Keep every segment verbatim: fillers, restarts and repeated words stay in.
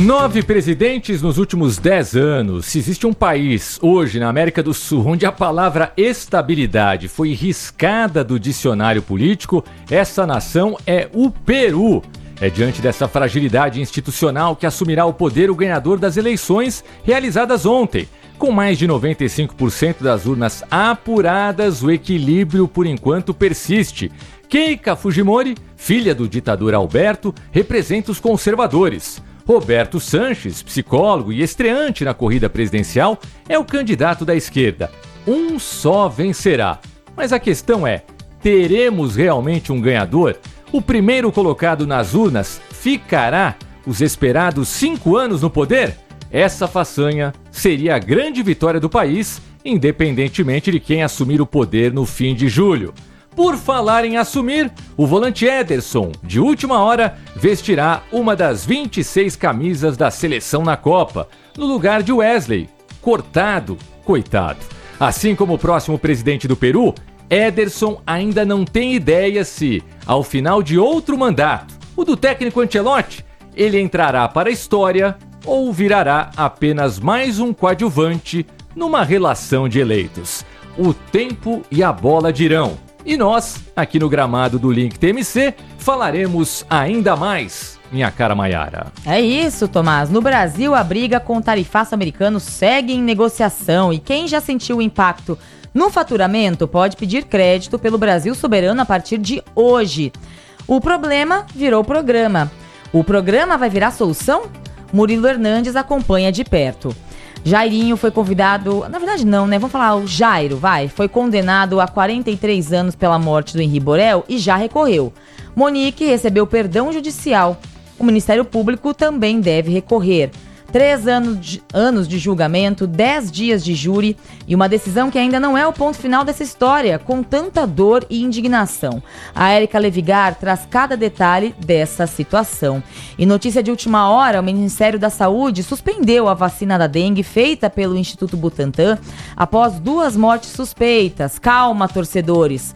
Nove presidentes nos últimos dez anos. Se existe um país hoje na América do Sul onde a palavra estabilidade foi riscada do dicionário político, essa nação é o Peru. É diante dessa fragilidade institucional que assumirá o poder o ganhador das eleições realizadas ontem. Com mais de noventa e cinco por cento das urnas apuradas, o equilíbrio por enquanto persiste. Keiko Fujimori, filha do ditador Alberto, representa os conservadores. Roberto Sanches, psicólogo e estreante na corrida presidencial, é o candidato da esquerda. Um só vencerá. Mas a questão é, teremos realmente um ganhador? O primeiro colocado nas urnas ficará os esperados cinco anos no poder? Essa façanha seria a grande vitória do país, independentemente de quem assumir o poder no fim de julho. Por falar em assumir, o volante Ederson, de última hora, vestirá uma das vinte e seis camisas da seleção na Copa, no lugar de Wesley, cortado, coitado. Assim como o próximo presidente do Peru, Ederson ainda não tem ideia se, ao final de outro mandato, o do técnico Ancelotti, ele entrará para a história ou virará apenas mais um coadjuvante numa relação de eleitos. O tempo e a bola dirão. E nós, aqui no gramado do Link T M C, falaremos ainda mais, minha cara Maiara. É isso, Tomás. No Brasil, a briga com o tarifaço americano segue em negociação e quem já sentiu o impacto no faturamento pode pedir crédito pelo Brasil soberano a partir de hoje. O problema virou programa. O programa vai virar solução? Murilo Hernandes acompanha de perto. Jairinho foi convidado, na verdade não, né? Vamos falar o Jairo, vai. Foi condenado a quarenta e três anos pela morte do Henri Borel e já recorreu. Monique recebeu perdão judicial. O Ministério Público também deve recorrer. Três anos de, anos de julgamento, dez dias de júri e uma decisão que ainda não é o ponto final dessa história, com tanta dor e indignação. A Érica Levigar traz cada detalhe dessa situação. E notícia de última hora, o Ministério da Saúde suspendeu a vacina da dengue feita pelo Instituto Butantan após duas mortes suspeitas. Calma, torcedores.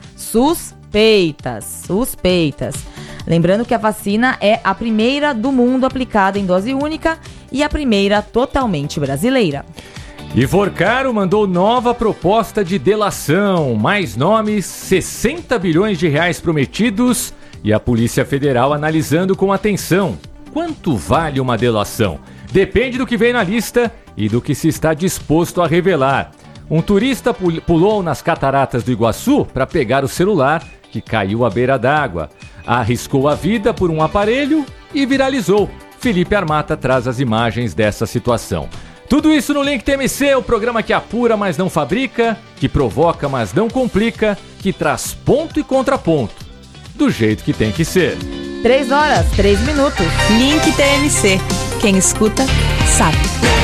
Suspeitas. Suspeitas. Lembrando que a vacina é a primeira do mundo aplicada em dose única e a primeira totalmente brasileira. Ivor Caro mandou nova proposta de delação. Mais nomes, sessenta bilhões de reais prometidos e a Polícia Federal analisando com atenção. Quanto vale uma delação? Depende do que vem na lista e do que se está disposto a revelar. Um turista pulou nas cataratas do Iguaçu para pegar o celular que caiu à beira d'água. Arriscou a vida por um aparelho e viralizou. Felipe Armata traz as imagens dessa situação. Tudo isso no Link T M C, o programa que apura, mas não fabrica, que provoca, mas não complica, que traz ponto e contraponto, do jeito que tem que ser. Três horas, três minutos. Link T M C. Quem escuta, sabe.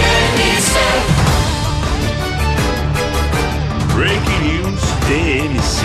Breaking News T M C.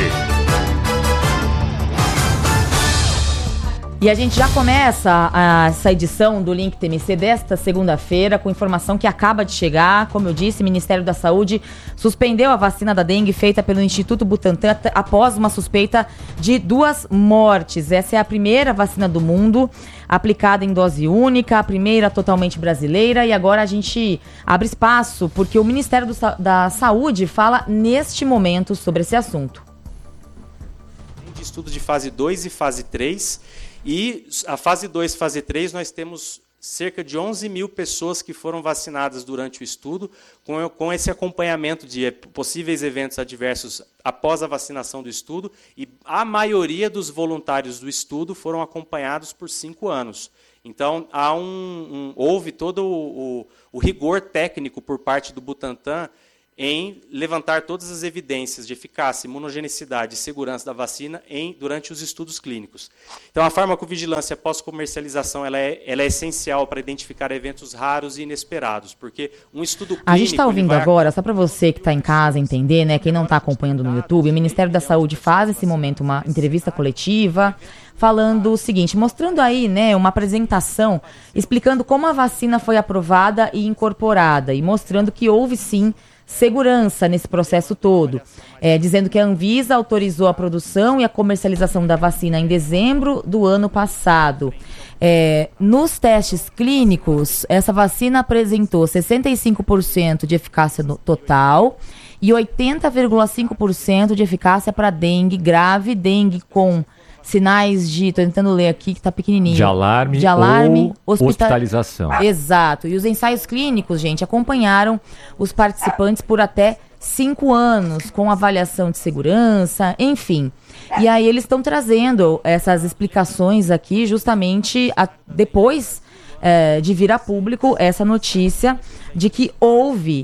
E a gente já começa a, essa edição do Link T M C desta segunda-feira com informação que acaba de chegar. Como eu disse, o Ministério da Saúde suspendeu a vacina da dengue feita pelo Instituto Butantan t- após uma suspeita de duas mortes. Essa é a primeira vacina do mundo aplicada em dose única, a primeira totalmente brasileira. E agora a gente abre espaço porque o Ministério do, da Saúde fala neste momento sobre esse assunto. De estudo de fase dois e fase três. E a fase dois e fase três, nós temos cerca de onze mil pessoas que foram vacinadas durante o estudo, com, com esse acompanhamento de possíveis eventos adversos após a vacinação do estudo, e a maioria dos voluntários do estudo foram acompanhados por cinco anos. Então, há um, um, houve todo o, o, o rigor técnico por parte do Butantan em levantar todas as evidências de eficácia, imunogenicidade e segurança da vacina em, durante os estudos clínicos. Então, a farmacovigilância pós-comercialização ela é, ela é essencial para identificar eventos raros e inesperados, porque um estudo clínico... A gente está ouvindo vai... agora, só para você que está em casa entender, né, quem não está acompanhando no YouTube, o Ministério da Saúde faz nesse momento uma entrevista coletiva falando o seguinte, mostrando aí, né, uma apresentação explicando como a vacina foi aprovada e incorporada e mostrando que houve sim segurança nesse processo todo, é, dizendo que a Anvisa autorizou a produção e a comercialização da vacina em dezembro do ano passado. É, nos testes clínicos, essa vacina apresentou sessenta e cinco por cento de eficácia no total e oitenta vírgula cinco por cento de eficácia para dengue grave, dengue com sinais de, tô tentando ler aqui que tá pequenininho. De alarme, de alarme ou hospita- hospitalização. Exato. E os ensaios clínicos, gente, acompanharam os participantes por até cinco anos, com avaliação de segurança, enfim. E aí eles estão trazendo essas explicações aqui justamente a, depois é, de vir a público essa notícia de que houve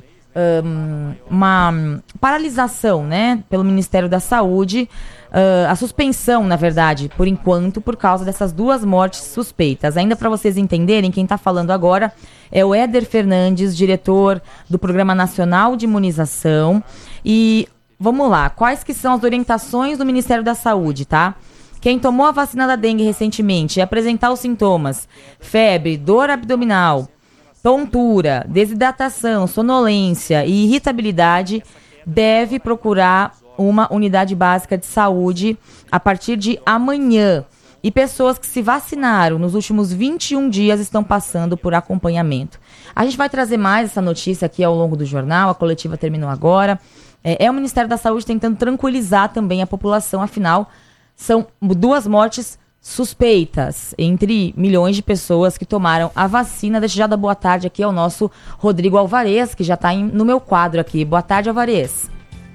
um, uma paralisação, né, pelo Ministério da Saúde, Uh, a suspensão, na verdade, por enquanto, por causa dessas duas mortes suspeitas. Ainda para vocês entenderem, quem está falando agora é o Éder Fernandes, diretor do Programa Nacional de Imunização. E vamos lá, quais que são as orientações do Ministério da Saúde, tá? Quem tomou a vacina da dengue recentemente e apresentar os sintomas, febre, dor abdominal, tontura, desidratação, sonolência e irritabilidade, deve procurar uma unidade básica de saúde a partir de amanhã. E pessoas que se vacinaram nos últimos vinte e um dias estão passando por acompanhamento. A gente vai trazer mais essa notícia aqui ao longo do jornal, a coletiva terminou agora. É, é o Ministério da Saúde tentando tranquilizar também a população, afinal, são duas mortes suspeitas entre milhões de pessoas que tomaram a vacina. Deixa já dar boa tarde aqui ao nosso Rodrigo Alvarez, que já está no meu quadro aqui. Boa tarde, Alvarez.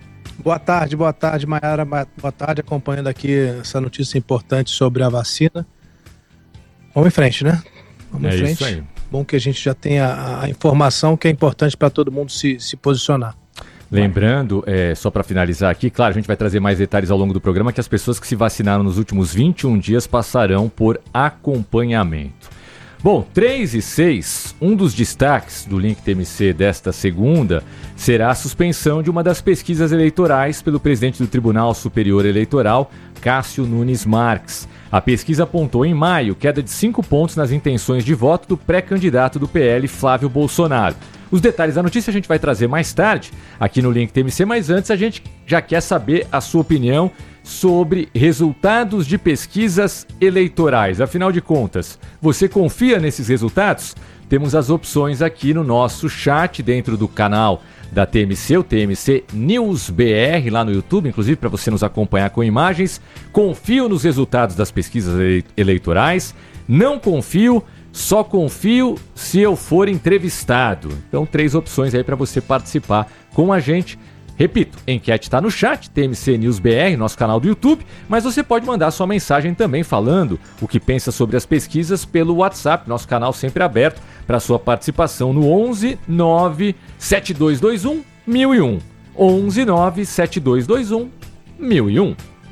Boa tarde, boa tarde, Maiara, boa tarde, acompanhando aqui essa notícia importante sobre a vacina. Vamos em frente, né? Vamos é em frente. Isso aí. Bom que a gente já tenha a informação que é importante para todo mundo se, se posicionar. Lembrando, é, só para finalizar aqui, claro, a gente vai trazer mais detalhes ao longo do programa, que as pessoas que se vacinaram nos últimos vinte e um dias passarão por acompanhamento. Bom, três e seis, um dos destaques do Link T M C desta segunda será a suspensão de uma das pesquisas eleitorais pelo presidente do Tribunal Superior Eleitoral, Cássio Nunes Marques. A pesquisa apontou em maio queda de cinco pontos nas intenções de voto do pré-candidato do P L, Flávio Bolsonaro. Os detalhes da notícia a gente vai trazer mais tarde aqui no Link T M C, mas antes a gente já quer saber a sua opinião sobre resultados de pesquisas eleitorais. Afinal de contas, você confia nesses resultados? Temos as opções aqui no nosso chat dentro do canal da T M C, o T M C News B R, lá no YouTube, inclusive para você nos acompanhar com imagens. Confio nos resultados das pesquisas eleitorais? Não confio? Só confio se eu for entrevistado. Então, três opções aí para você participar com a gente. Repito, a enquete está no chat, T M C News B R, nosso canal do YouTube, mas você pode mandar sua mensagem também falando o que pensa sobre as pesquisas pelo WhatsApp, nosso canal sempre aberto para sua participação no onze nove sete dois dois um mil e um. onze nove sete dois dois um mil e um.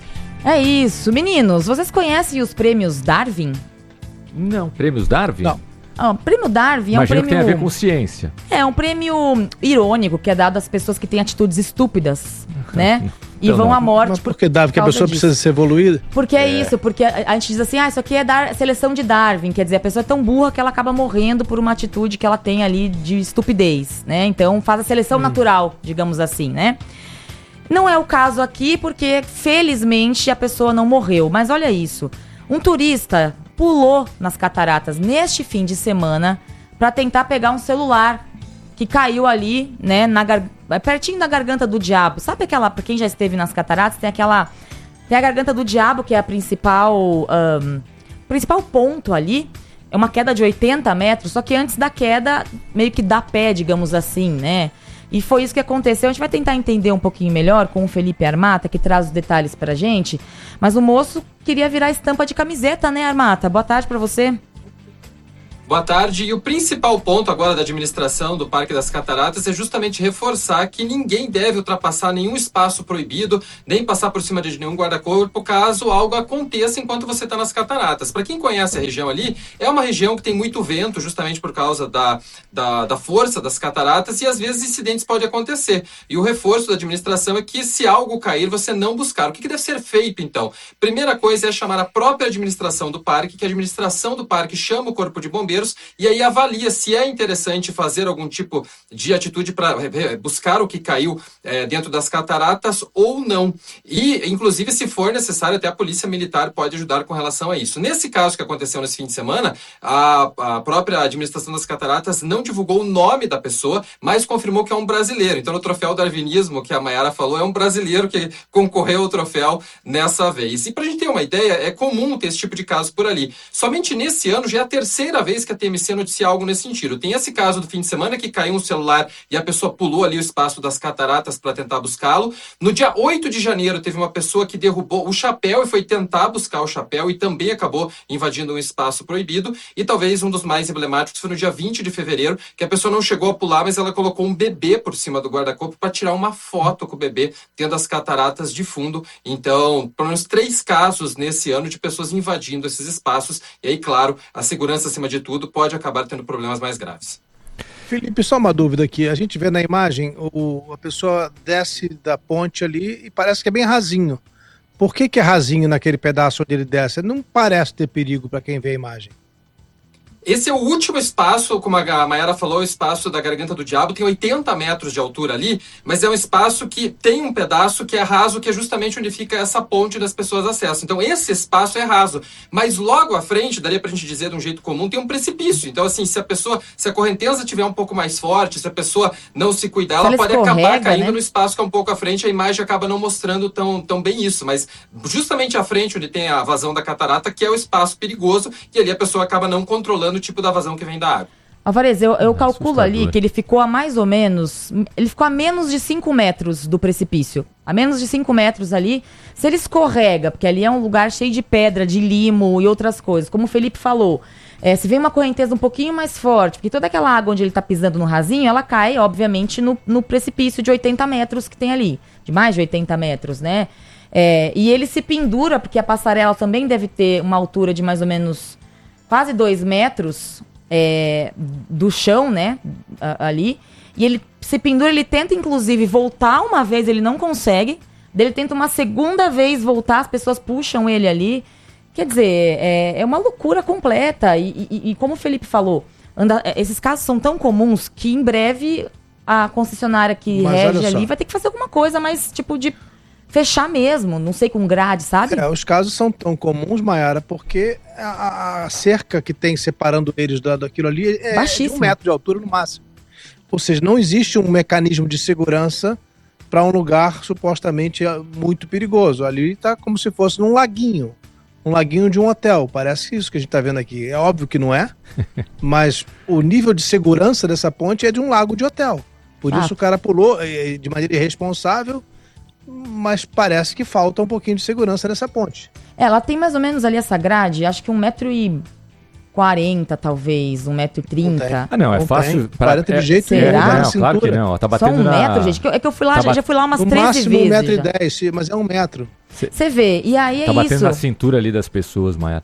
É isso. Meninos, vocês conhecem os prêmios Darwin? Não, prêmios Darwin? Não. Ah, o prêmio Darwin é Imagino um prêmio... que tem a ver com ciência. É um prêmio irônico que é dado às pessoas que têm atitudes estúpidas, né? E Então vão não. à morte. Mas por que Darwin? Que a causa pessoa disso. precisa ser evoluída? Porque é, isso, porque a, a gente diz assim, ah, isso aqui é dar, seleção de Darwin, quer dizer, a pessoa é tão burra que ela acaba morrendo por uma atitude que ela tem ali de estupidez, né? Então faz a seleção hum. natural, digamos assim, né? Não é o caso aqui porque, felizmente, a pessoa não morreu. Mas olha isso, um turista pulou nas cataratas neste fim de semana para tentar pegar um celular que caiu ali, né, na gar... pertinho da garganta do diabo. Sabe aquela, pra quem já esteve nas cataratas, tem aquela, tem a garganta do diabo, que é a principal, um, principal ponto ali. É uma queda de oitenta metros, só que antes da queda, meio que dá pé, digamos assim, né? E foi isso que aconteceu. A gente vai tentar entender um pouquinho melhor com o Felipe Armata, que traz os detalhes pra gente. Mas o moço queria virar estampa de camiseta, né, Armata? Boa tarde pra você. Boa tarde. E o principal ponto agora da administração do Parque das Cataratas é justamente reforçar que ninguém deve ultrapassar nenhum espaço proibido, nem passar por cima de nenhum guarda-corpo, caso algo aconteça enquanto você está nas cataratas. Para quem conhece a região ali, é uma região que tem muito vento, justamente por causa da, da, da força das cataratas, e às vezes incidentes podem acontecer. E o reforço da administração é que, se algo cair, você não buscar. O que, que deve ser feito, então? Primeira coisa é chamar a própria administração do parque, que a administração do parque chama o corpo de bombeiros bombeiros e aí avalia se é interessante fazer algum tipo de atitude para buscar o que caiu é, dentro das cataratas ou não. E, inclusive, se for necessário, até a Polícia Militar pode ajudar com relação a isso. Nesse caso que aconteceu nesse fim de semana, a, a própria administração das cataratas não divulgou o nome da pessoa, mas confirmou que é um brasileiro. Então, no troféu darwinismo que a Mayara falou, é um brasileiro que concorreu ao troféu nessa vez. E para a gente ter uma ideia, é comum ter esse tipo de caso por ali. Somente nesse ano já é a terceira vez que a T M C noticia algo nesse sentido. Tem esse caso do fim de semana que caiu um celular e a pessoa pulou ali o espaço das cataratas para tentar buscá-lo. No dia oito de janeiro teve uma pessoa que derrubou o chapéu e foi tentar buscar o chapéu e também acabou invadindo um espaço proibido. E talvez um dos mais emblemáticos foi no dia vinte de fevereiro, que a pessoa não chegou a pular, mas ela colocou um bebê por cima do guarda-corpo para tirar uma foto com o bebê tendo as cataratas de fundo. Então, pelo menos três casos nesse ano de pessoas invadindo esses espaços. E aí, claro, a segurança acima de tudo pode acabar tendo problemas mais graves. Felipe, só uma dúvida aqui. A gente vê na imagem, o, a pessoa desce da ponte ali e parece que é bem rasinho. Por que que é rasinho naquele pedaço onde ele desce? Não parece ter perigo para quem vê a imagem. Esse é o último espaço, como a Mayara falou, o espaço da Garganta do Diabo, tem oitenta metros de altura ali, mas é um espaço que tem um pedaço que é raso, que é justamente onde fica essa ponte das pessoas acessam. Então esse espaço é raso, mas logo à frente, daria pra gente dizer de um jeito comum, tem um precipício. Então assim, se a pessoa, se a correnteza estiver um pouco mais forte, se a pessoa não se cuidar, ela, ela pode acabar caindo, né, no espaço que é um pouco à frente, a imagem acaba não mostrando tão, tão bem isso, mas justamente à frente, onde tem a vazão da catarata, que é o espaço perigoso, e ali a pessoa acaba não controlando o tipo da vazão que vem da água. Alvarez, eu, eu é calculo assustador. ali que ele ficou a mais ou menos, ele ficou a menos de cinco metros do precipício. A menos de cinco metros ali. Se ele escorrega, porque ali é um lugar cheio de pedra, de limo e outras coisas, como o Felipe falou, é, se vem uma correnteza um pouquinho mais forte, porque toda aquela água onde ele está pisando no rasinho, ela cai, obviamente, no, no precipício de oitenta metros que tem ali. De mais de oitenta metros, né? É, e ele se pendura, porque a passarela também deve ter uma altura de mais ou menos quase dois metros é, do chão, né, ali, e ele se pendura, ele tenta inclusive voltar uma vez, ele não consegue, daí ele tenta uma segunda vez voltar, as pessoas puxam ele ali, quer dizer, é, é uma loucura completa, e, e, e como o Felipe falou, anda, esses casos são tão comuns que em breve a concessionária que Mas rege ali vai ter que fazer alguma coisa mais tipo de fechar mesmo, não sei, com grade, sabe? É, os casos são tão comuns, Mayara, porque a, a cerca que tem separando eles da, daquilo ali é de um metro de altura no máximo. Ou seja, não existe um mecanismo de segurança para um lugar supostamente muito perigoso. Ali está como se fosse num laguinho, um laguinho de um hotel. Parece isso que a gente está vendo aqui. É óbvio que não é, mas o nível de segurança dessa ponte é de um lago de hotel. Por ah. isso o cara pulou de maneira irresponsável, mas parece que falta um pouquinho de segurança nessa ponte. Ela tem mais ou menos ali essa grade, acho que um metro e quarenta, talvez, um metro e trinta. Ah, não, é não fácil. Para... quarenta de jeito nenhum. Será? Não, claro que não. Tá batendo Só um na... metro, gente. É que eu fui lá, tá já fui lá umas no treze máximo vezes. um metro e dez, mas é um metro. Você vê, e aí é tá isso. Tá batendo na cintura ali das pessoas, Mayara.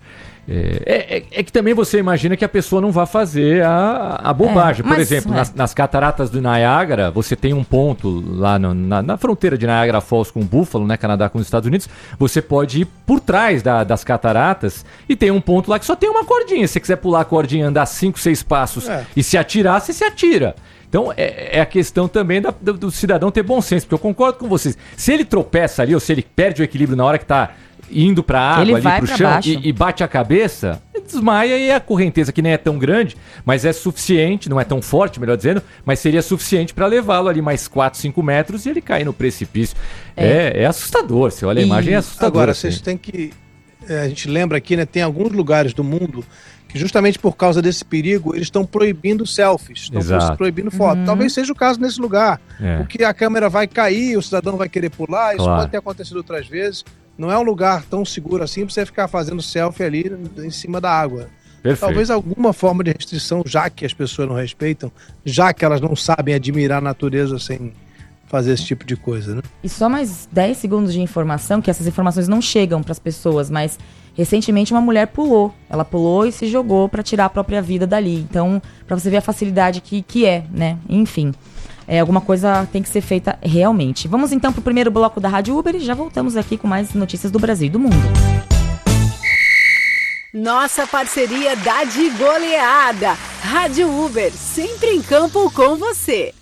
É, é, é que também você imagina que a pessoa não vai fazer a, a bobagem. É, Por mas, exemplo, é. nas, nas cataratas do Niágara, você tem um ponto lá no, na, na fronteira de Niagara Falls com o Buffalo, né, Canadá com os Estados Unidos. Você pode ir por trás da, das cataratas e tem um ponto lá que só tem uma cordinha. Se você quiser pular a cordinha, andar cinco, seis passos é. e se atirar, você se atira. Então é, é a questão também da, do, do cidadão ter bom senso, porque eu concordo com vocês. Se ele tropeça ali ou se ele perde o equilíbrio na hora que está indo para a água, ele ali para o chão e, e bate a cabeça, ele desmaia e a correnteza, que nem é tão grande, mas é suficiente, não é tão forte, melhor dizendo, mas seria suficiente para levá-lo ali mais quatro, cinco metros e ele cair no precipício. É, é, é assustador, você olha a imagem, é assustador. Agora, assim. Vocês têm que... É, a gente lembra aqui, né, tem alguns lugares do mundo que justamente por causa desse perigo, eles estão proibindo selfies, estão proibindo fotos. Uhum. Talvez seja o caso nesse lugar, é. porque a câmera vai cair, o cidadão vai querer pular, isso claro. pode ter acontecido outras vezes. Não é um lugar tão seguro assim para você ficar fazendo selfie ali em cima da água. Perfeito. Talvez alguma forma de restrição, já que as pessoas não respeitam, já que elas não sabem admirar a natureza sem fazer esse tipo de coisa, né? E só mais dez segundos de informação, que essas informações não chegam para as pessoas, mas recentemente uma mulher pulou. Ela pulou e se jogou para tirar a própria vida dali. Então, para você ver a facilidade que, que é, né? Enfim. É, alguma coisa tem que ser feita realmente. Vamos então para o primeiro bloco da Rádio Uber e já voltamos aqui com mais notícias do Brasil e do mundo. Nossa parceria dá de goleada. Rádio Uber, sempre em campo com você.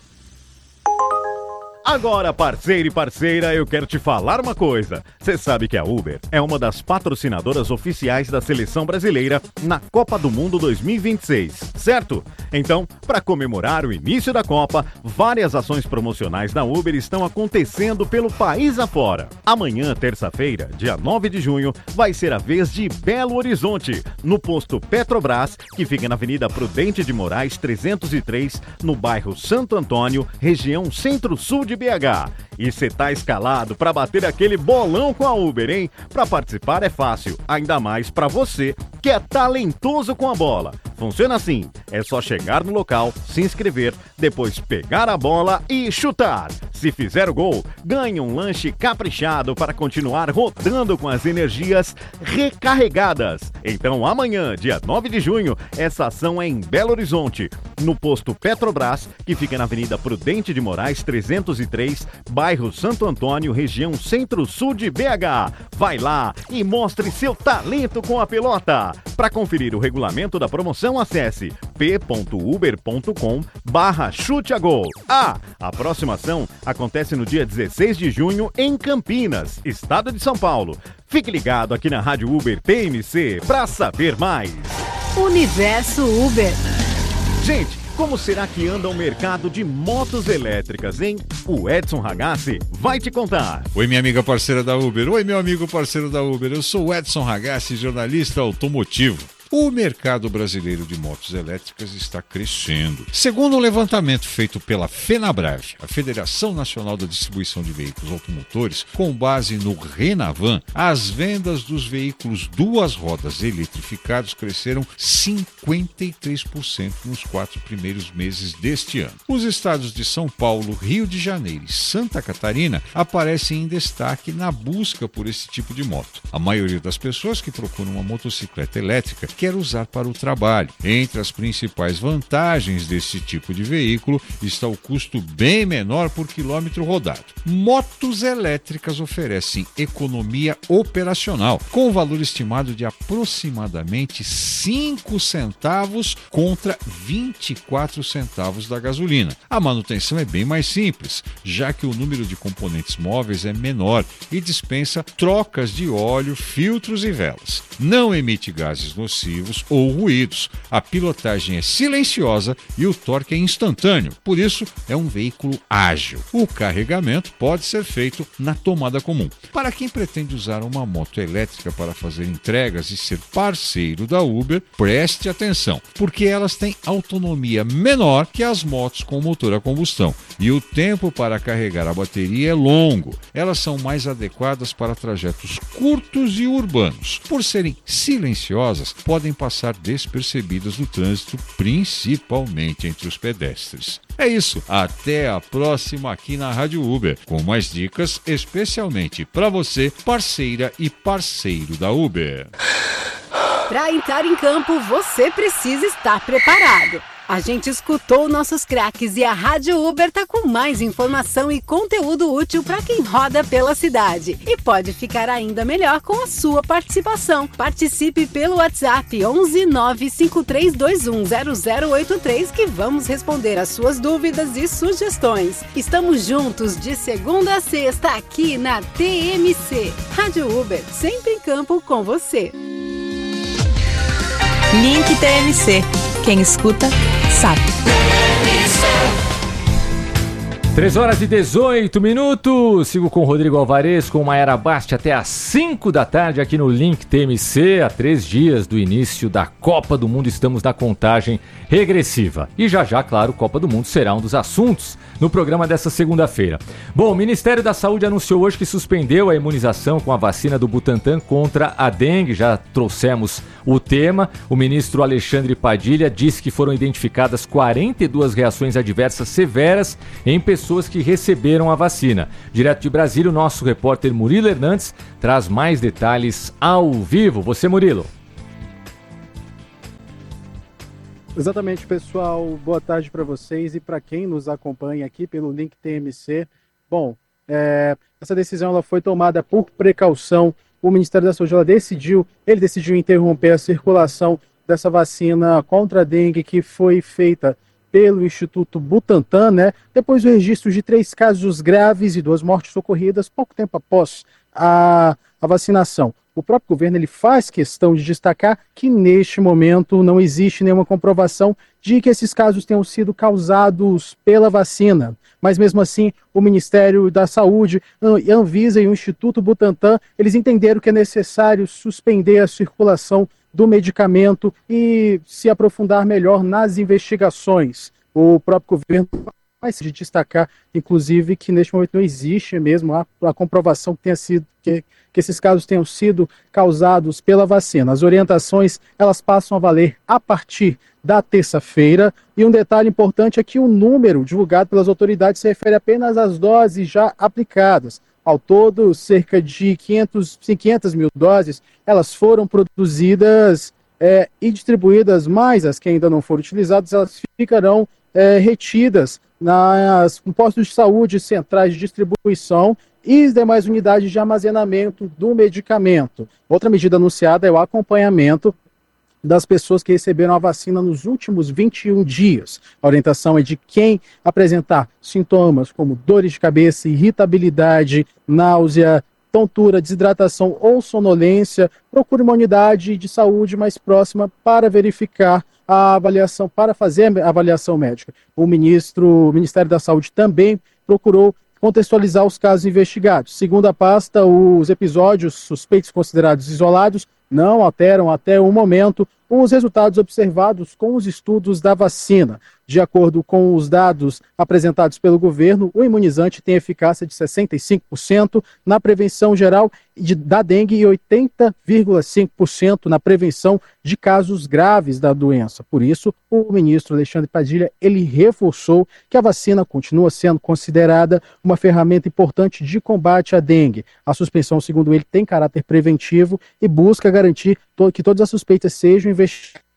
Agora, parceiro e parceira, eu quero te falar uma coisa. Você sabe que a Uber é uma das patrocinadoras oficiais da Seleção Brasileira na Copa do Mundo dois mil e vinte e seis, certo? Então, para comemorar o início da Copa, várias ações promocionais da Uber estão acontecendo pelo país afora. Amanhã, terça-feira, dia nove de junho, vai ser a vez de Belo Horizonte, no posto Petrobras, que fica na Avenida Prudente de Moraes trezentos e três, no bairro Santo Antônio, região Centro-Sul de B H. E você tá escalado para bater aquele bolão com a Uber, hein? Para participar é fácil, ainda mais para você que é talentoso com a bola. Funciona assim, é só chegar no local, se inscrever, depois pegar a bola e chutar. Se fizer o gol, ganha um lanche caprichado para continuar rodando com as energias recarregadas. Então amanhã, dia nove de junho, essa ação é em Belo Horizonte, no posto Petrobras, que fica na Avenida Prudente de Moraes trezentos e três, bairro Santo Antônio, região Centro-Sul de B H. Vai lá e mostre seu talento com a pelota. Para conferir o regulamento da promoção, acesse p.uber.com barra chute a gol. Ah, a próxima ação acontece no dia dezesseis de junho em Campinas, estado de São Paulo. Fique ligado aqui na Rádio Uber T M C para saber mais. Universo Uber. Gente, como será que anda o mercado de motos elétricas, hein? O Edson Ragazzi vai te contar. Oi, minha amiga parceira da Uber. Oi, meu amigo parceiro da Uber. Eu sou o Edson Ragazzi, jornalista automotivo. O mercado brasileiro de motos elétricas está crescendo. Segundo um levantamento feito pela FenaBrave, a Federação Nacional da Distribuição de Veículos Automotores, com base no Renavan, as vendas dos veículos duas rodas eletrificados cresceram cinquenta e três por cento nos quatro primeiros meses deste ano. Os estados de São Paulo, Rio de Janeiro e Santa Catarina aparecem em destaque na busca por esse tipo de moto. A maioria das pessoas que procuram uma motocicleta elétrica quer usar para o trabalho. Entre as principais vantagens desse tipo de veículo está o custo bem menor por quilômetro rodado. Motos elétricas oferecem economia operacional, com um valor estimado de aproximadamente cinco centavos contra vinte e quatro centavos da gasolina. A manutenção é bem mais simples, já que o número de componentes móveis é menor e dispensa trocas de óleo, filtros e velas. Não emite gases nocivos ou ruídos. A pilotagem é silenciosa e o torque é instantâneo, por isso é um veículo ágil. O carregamento pode ser feito na tomada comum. Para quem pretende usar uma moto elétrica para fazer entregas e ser parceiro da Uber, preste atenção, porque elas têm autonomia menor que as motos com motor a combustão e o tempo para carregar a bateria é longo. Elas são mais adequadas para trajetos curtos e urbanos. Por serem silenciosas, podem podem passar despercebidas no trânsito, principalmente entre os pedestres. É isso, até a próxima aqui na Rádio Uber, com mais dicas especialmente para você, parceira e parceiro da Uber. Para entrar em campo, você precisa estar preparado. A gente escutou nossos craques e a Rádio Uber tá com mais informação e conteúdo útil para quem roda pela cidade. E pode ficar ainda melhor com a sua participação. Participe pelo WhatsApp onze nove cinco três dois um zero zero oito três que vamos responder as suas dúvidas e sugestões. Estamos juntos de segunda a sexta aqui na T M C. Rádio Uber, sempre em campo com você. Link T M C. Quem escuta, sabe. três horas e dezoito minutos. Sigo com o Rodrigo Alvarez, com Mayara Basti até às cinco da tarde aqui no Link T M C. Há três dias do início da Copa do Mundo, estamos na contagem regressiva. E já já, claro, Copa do Mundo será um dos assuntos no programa dessa segunda-feira. Bom, o Ministério da Saúde anunciou hoje que suspendeu a imunização com a vacina do Butantan contra a dengue. Já trouxemos o tema. O ministro Alexandre Padilha disse que foram identificadas quarenta e duas reações adversas severas em pessoas que receberam a vacina. Direto de Brasília, o nosso repórter Murilo Hernandes traz mais detalhes ao vivo. Você, Murilo. Exatamente, pessoal. Boa tarde para vocês e para quem nos acompanha aqui pelo Link T M C. Bom, é, essa decisão ela foi tomada por precaução o Ministério da Saúde ela decidiu, ele decidiu interromper a circulação dessa vacina contra a dengue que foi feita pelo Instituto Butantan, né? Depois do registro de três casos graves e duas mortes ocorridas pouco tempo após a, a vacinação. O próprio governo ele faz questão de destacar que neste momento não existe nenhuma comprovação de que esses casos tenham sido causados pela vacina. Mas mesmo assim, o Ministério da Saúde, a Anvisa e o Instituto Butantan, eles entenderam que é necessário suspender a circulação do medicamento e se aprofundar melhor nas investigações. O próprio governo vai de destacar, inclusive, que neste momento não existe mesmo a, a comprovação que tenha sido que, que esses casos tenham sido causados pela vacina. As orientações elas passam a valer a partir da terça-feira, e um detalhe importante é que o número divulgado pelas autoridades se refere apenas às doses já aplicadas. Ao todo, cerca de quinhentas mil doses, elas foram produzidas é, e distribuídas, mas as que ainda não foram utilizadas, elas ficarão é, retidas nas postos de saúde, centrais de distribuição e demais unidades de armazenamento do medicamento. Outra medida anunciada é o acompanhamento das pessoas que receberam a vacina nos últimos vinte e um dias. A orientação é de quem apresentar sintomas como dores de cabeça, irritabilidade, náusea, tontura, desidratação ou sonolência, procure uma unidade de saúde mais próxima para verificar a avaliação, para fazer a avaliação médica. O ministro, o Ministério da Saúde também procurou contextualizar os casos investigados. Segundo a pasta, os episódios suspeitos considerados isolados não alteram até o momento os resultados observados com os estudos da vacina. De acordo com os dados apresentados pelo governo, o imunizante tem eficácia de sessenta e cinco por cento na prevenção geral de, da dengue e oitenta vírgula cinco por cento na prevenção de casos graves da doença. Por isso, o ministro Alexandre Padilha, ele reforçou que a vacina continua sendo considerada uma ferramenta importante de combate à dengue. A suspensão, segundo ele, tem caráter preventivo e busca garantir to- que todas as suspeitas sejam investigadas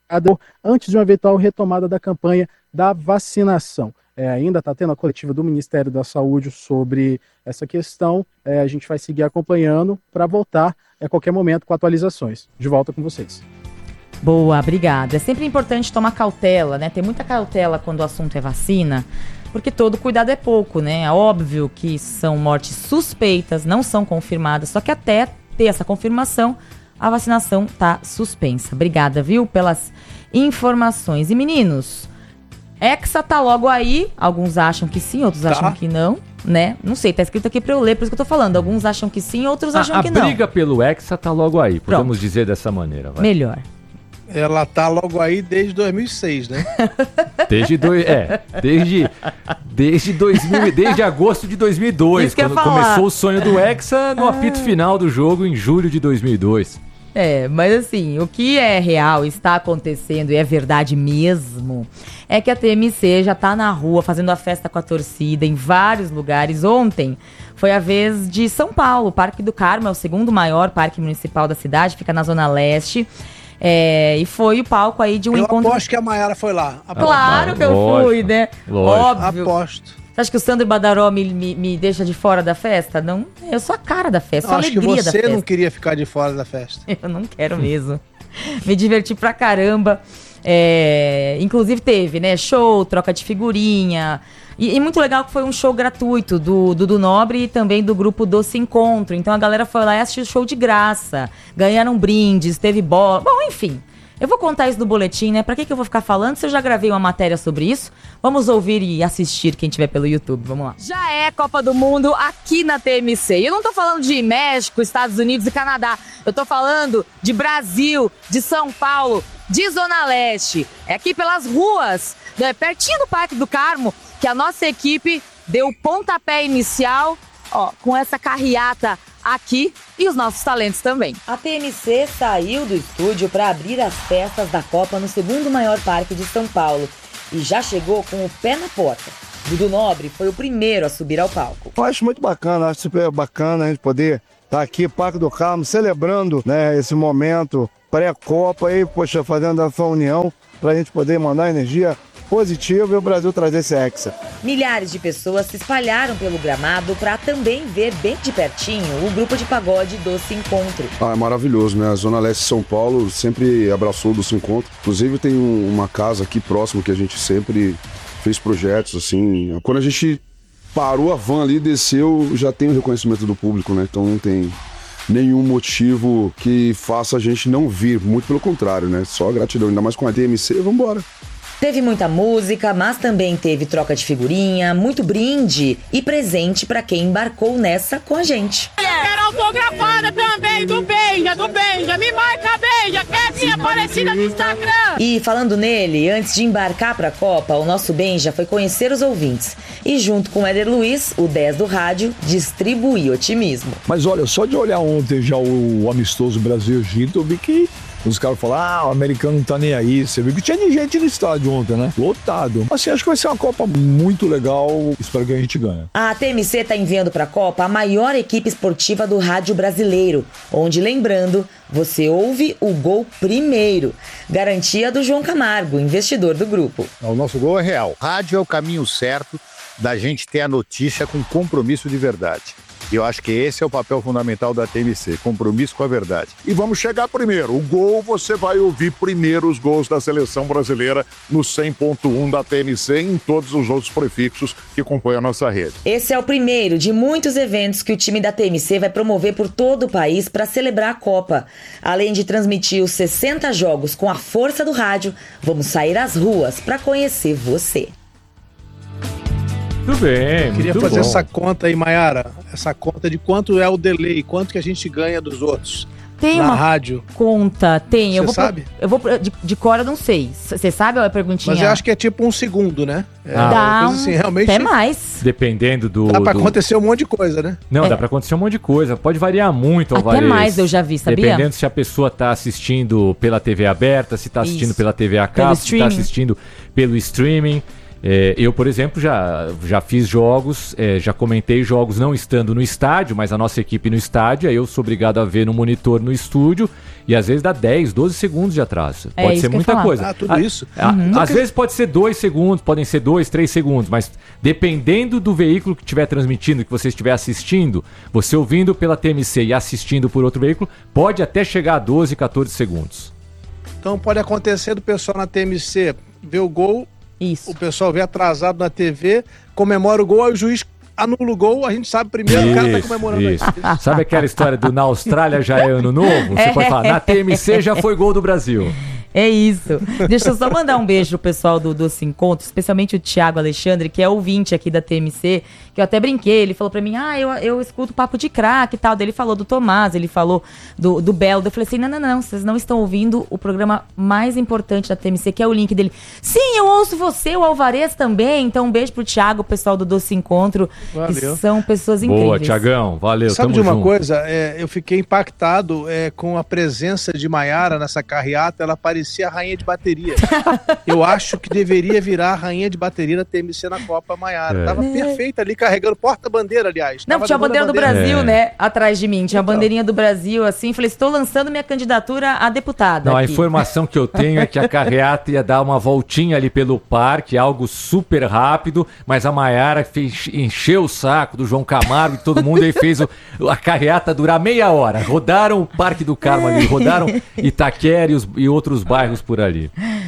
antes de uma eventual retomada da campanha da vacinação. É, ainda está tendo a coletiva do Ministério da Saúde sobre essa questão. É, a gente vai seguir acompanhando para voltar a qualquer momento com atualizações. De volta com vocês. Boa, obrigada. É sempre importante tomar cautela, né? Ter muita cautela quando o assunto é vacina, porque todo cuidado é pouco, né? É óbvio que são mortes suspeitas, não são confirmadas, só que até ter essa confirmação, a vacinação tá suspensa. Obrigada, viu, pelas informações. E meninos, Hexa tá logo aí. Alguns acham que sim, outros tá. acham que não, né? Não sei, tá escrito aqui pra eu ler, por isso que eu tô falando. Alguns acham que sim, outros a, acham a que não. A briga pelo Hexa tá logo aí, podemos Pronto. dizer dessa maneira. Vai. Melhor. Ela tá logo aí desde dois mil e seis, né? Desde dois, é, desde desde dois mil, desde agosto de dois mil e dois, quando começou o sonho do Hexa no apito final do jogo em julho de dois mil e dois. É, mas assim, o que é real, está acontecendo e é verdade mesmo, é que a T M C já tá na rua fazendo a festa com a torcida em vários lugares. Ontem foi a vez de São Paulo. O Parque do Carmo é o segundo maior parque municipal da cidade, fica na Zona Leste. É, e foi o palco aí de um eu encontro... Eu aposto que a Mayara foi lá. Aposto. Claro que eu Lógico. fui, né? Lógico. Óbvio. Aposto. Você acha que o Sandro Badaró me, me, me deixa de fora da festa? Não, eu sou a cara da festa, sou a alegria da festa. Acho que você não queria ficar de fora da festa. Eu não quero mesmo. Me diverti pra caramba. É, inclusive teve, né, show, troca de figurinha. E, e muito legal que foi um show gratuito do Dudu Nobre e também do grupo Doce Encontro. Então a galera foi lá e assistiu o show de graça. Ganharam brindes, teve bola. Bom, enfim. Eu vou contar isso no boletim, né? Pra que, que eu vou ficar falando se eu já gravei uma matéria sobre isso? Vamos ouvir e assistir quem estiver pelo YouTube. Vamos lá. Já é Copa do Mundo aqui na T M C. E eu não tô falando de México, Estados Unidos e Canadá. Eu tô falando de Brasil, de São Paulo, de Zona Leste. É aqui pelas ruas, né, pertinho do Parque do Carmo, que a nossa equipe deu o pontapé inicial, ó, com essa carreata aqui e os nossos talentos também. A T M C saiu do estúdio para abrir as festas da Copa no segundo maior parque de São Paulo e já chegou com o pé na porta. Dudu Nobre foi o primeiro a subir ao palco. Eu acho muito bacana, acho super bacana a gente poder estar aqui, Parque do Carmo, celebrando, né, esse momento pré-Copa e, poxa, fazendo essa união para a gente poder mandar energia positivo e o Brasil trazer esse hexa. Milhares de pessoas se espalharam pelo gramado para também ver bem de pertinho o grupo de pagode Doce Encontro. Ah, é maravilhoso, né? A Zona Leste de São Paulo sempre abraçou o Doce Encontro. Inclusive tem um, uma casa aqui próximo que a gente sempre fez projetos, assim. Quando a gente parou a van ali, desceu, já tem o reconhecimento do público, né? Então não tem nenhum motivo que faça a gente não vir, muito pelo contrário, né? Só gratidão, ainda mais com a T M C, vambora. Teve muita música, mas também teve troca de figurinha, muito brinde e presente para quem embarcou nessa com a gente. Quero autografada também do Benja, do Benja, me marca Benja, que é minha parecida no Instagram. E falando nele, antes de embarcar para a Copa, o nosso Benja foi conhecer os ouvintes e junto com o Éder Luiz, o dez do rádio, distribuir otimismo. Mas olha, só de olhar ontem já o amistoso Brasil-Egito, eu vi que os caras falaram, ah, o americano não tá nem aí. Você viu que tinha gente no estádio ontem, né? Lotado. Assim, acho que vai ser uma Copa muito legal. Espero que a gente ganhe. A T M C tá enviando pra Copa a maior equipe esportiva do rádio brasileiro, onde, lembrando, você ouve o gol primeiro. Garantia do João Camargo, investidor do grupo. O nosso gol é real. Rádio é o caminho certo da gente ter a notícia com compromisso de verdade. E eu acho que esse é o papel fundamental da T M C, compromisso com a verdade. E vamos chegar primeiro. O gol, você vai ouvir primeiro os gols da seleção brasileira no cem ponto um da T M C e em todos os outros prefixos que compõem a nossa rede. Esse é o primeiro de muitos eventos que o time da T M C vai promover por todo o país para celebrar a Copa. Além de transmitir os sessenta jogos com a força do rádio, vamos sair às ruas para conhecer você. Tudo bem, Eu queria muito fazer bom. essa conta aí, Mayara, essa conta de quanto é o delay, quanto que a gente ganha dos outros. Tem na uma rádio. conta, tem. Eu Você vou sabe? Pro, eu vou pro, de, de cor eu não sei. Você sabe ou é perguntinha? Mas eu acho que é tipo um segundo, né? É, Ah. Dá uma coisa assim, realmente. até mais. Dependendo do... Dá pra do... acontecer um monte de coisa, né? Não, É. dá pra acontecer um monte de coisa. Pode variar muito, Até Alvarez. mais eu já vi, sabia? Dependendo se a pessoa tá assistindo pela T V aberta, se tá assistindo Isso. pela T V a Pelo cabo, se tá streaming. assistindo pelo streaming. É, eu, por exemplo, já, já fiz jogos, é, já comentei jogos não estando no estádio, mas a nossa equipe no estádio, aí eu sou obrigado a ver no monitor no estúdio e às vezes dá dez, doze segundos de atraso. É Pode isso ser que eu ia muita falar. coisa. Ah, tudo A- isso? a- Uhum. Às vezes pode ser dois segundos, podem ser dois, três segundos, mas dependendo do veículo que estiver transmitindo, que você estiver assistindo, você ouvindo pela T M C e assistindo por outro veículo, pode até chegar a doze, catorze segundos. Então pode acontecer do pessoal na T M C ver o gol, Isso. o pessoal vê atrasado na T V, comemora o gol, aí o juiz anula o gol, a gente sabe primeiro, o cara tá comemorando isso. aí. Sabe aquela história do na Austrália já é ano novo? Você pode falar, na T M C já foi gol do Brasil. É isso. Deixa eu só mandar um beijo pro pessoal do Doce Encontro, especialmente o Thiago Alexandre, que é ouvinte aqui da T M C, que eu até brinquei, ele falou pra mim, ah, eu, eu escuto papo de craque e tal, daí ele falou do Tomás, ele falou do, do Belo, daí eu falei assim, não, não, não, vocês não estão ouvindo o programa mais importante da T M C, que é o link dele. Sim, eu ouço você, o Alvarez também, então um beijo pro Thiago, o pessoal do Doce Encontro, Valeu. que são pessoas incríveis. Boa, Tiagão, valeu, Sabe tamo de uma junto. coisa? É, eu fiquei impactado é, com a presença de Mayara nessa carreata, ela parecia a rainha de bateria. Eu acho que deveria virar a rainha de bateria da T M C na Copa, Mayara. É. Tava É. perfeita ali, carregando porta-bandeira, aliás. Não, Tava tinha a levando bandeira do Brasil, É. né, atrás de mim. Tinha a Então. bandeirinha do Brasil, assim. Falei, estou lançando minha candidatura a deputada. Não, a aqui. informação que eu tenho é que a carreata ia dar uma voltinha ali pelo parque, algo super rápido, mas a Maiara fez, encheu o saco do João Camargo e todo mundo aí fez o- a carreata durar meia hora. Rodaram o Parque do Carmo ali, rodaram Itaquera e, os- e outros bairros por ali.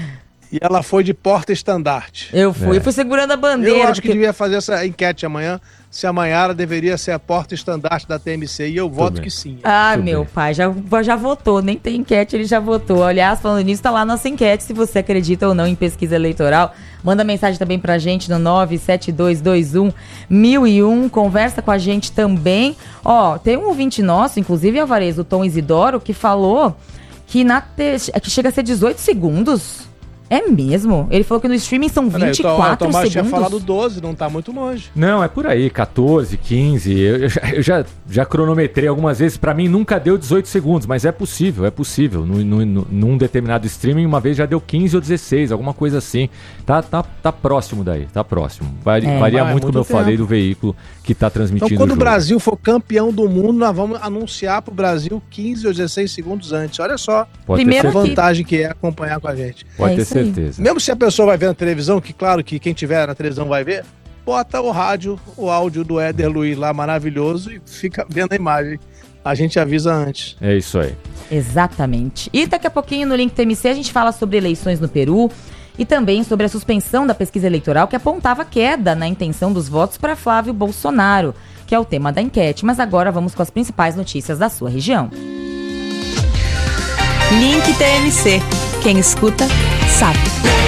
E ela foi de porta-estandarte. Eu fui, É. eu fui segurando a bandeira. Eu acho que porque- devia fazer essa enquete amanhã, se a Mayara deveria ser a porta-estandarte da T M C, e eu voto bem. que sim. Ah, Tudo meu bem. pai, já, já votou, nem tem enquete, ele já votou. Aliás, falando nisso, tá lá a nossa enquete, se você acredita ou não em pesquisa eleitoral. Manda mensagem também pra gente no nove sete dois dois um mil e um, conversa com a gente também. Ó, tem um ouvinte nosso, inclusive, Alvarez, o Tom Isidoro, que falou que, na te... que chega a ser dezoito segundos. É mesmo? Ele falou que no streaming são Peraí, vinte e o Tom- quatro o Tomás segundos. tinha falado doze, não tá muito longe. Não, é por aí, catorze, quinze. Eu, eu já, eu já, já cronometrei algumas vezes. Pra mim nunca deu dezoito segundos, mas é possível, é possível. No, no, no- num determinado streaming, uma vez já deu quinze ou dezesseis, alguma coisa assim. Tá, tá, tá próximo daí, tá próximo. Vari- É. varia Ah, é muito, como muito eu falei, tempo. do veículo que tá transmitindo Então, quando o o jogo. Brasil for campeão do mundo, nós vamos anunciar pro Brasil quinze ou dezesseis segundos antes. Olha só Pode Primeiro a ter certeza. vantagem que é acompanhar com a gente. Pode É ter isso certeza. Mesmo se a pessoa vai ver na televisão, que claro que quem tiver na televisão vai ver, bota o rádio, o áudio do Éder Luiz lá maravilhoso e fica vendo a imagem. A gente avisa antes. É isso aí. Exatamente. E daqui a pouquinho no Link T M C a gente fala sobre eleições no Peru e também sobre a suspensão da pesquisa eleitoral que apontava queda na intenção dos votos para Flávio Bolsonaro, que é o tema da enquete. Mas agora vamos com as principais notícias da sua região. Link T M C. Quem escuta, sabe.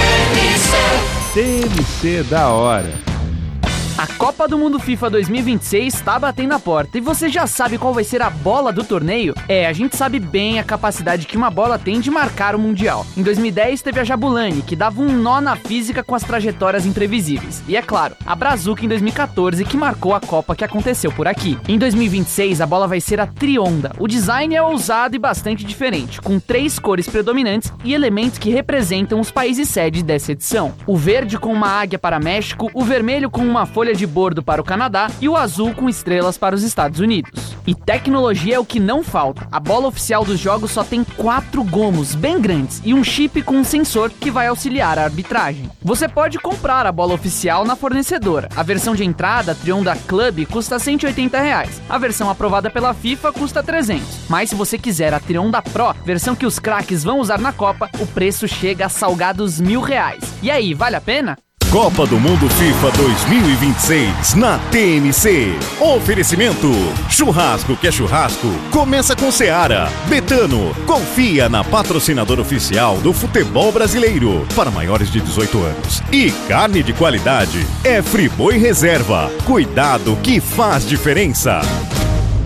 T M C da hora. A Copa do Mundo FIFA dois mil e vinte e seis está batendo a porta e você já sabe qual vai ser a bola do torneio? É, a gente sabe bem a capacidade que uma bola tem de marcar o Mundial. Em dois mil e dez teve a Jabulani, que dava um nó na física com as trajetórias imprevisíveis. E é claro, a Brazuca em dois mil e quatorze, que marcou a Copa que aconteceu por aqui. Em dois mil e vinte e seis a bola vai ser a Trionda. O design é ousado e bastante diferente, com três cores predominantes e elementos que representam os países sede dessa edição. O verde com uma águia para México, o vermelho com uma folha de bordo para o Canadá e o azul com estrelas para os Estados Unidos. E tecnologia é o que não falta. A bola oficial dos jogos só tem quatro gomos bem grandes e um chip com um sensor que vai auxiliar a arbitragem. Você pode comprar a bola oficial na fornecedora. A versão de entrada, a Trionda Club, custa cento e oitenta reais. A versão aprovada pela FIFA custa trezentos. Mas se você quiser a Trionda Pro, versão que os craques vão usar na Copa, o preço chega a salgados mil reais. E aí, vale a pena? Copa do Mundo FIFA dois mil e vinte e seis na T M C. Oferecimento: churrasco que é churrasco, começa com Seara. Betano, confia na patrocinadora oficial do futebol brasileiro para maiores de dezoito anos. E carne de qualidade é Friboi Reserva. Cuidado que faz diferença.